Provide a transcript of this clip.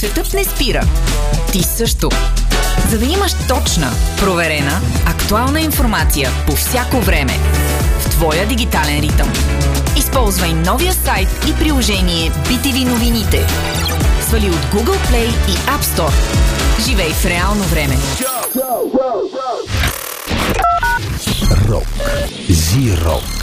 Четът не спира. Ти също. За да имаш точна, проверена, актуална информация по всяко време в твоя дигитален ритъм. Използвай новия сайт и приложение BTV новините. Свали от Google Play и App Store. Живей в реално време. Рок. Зирок.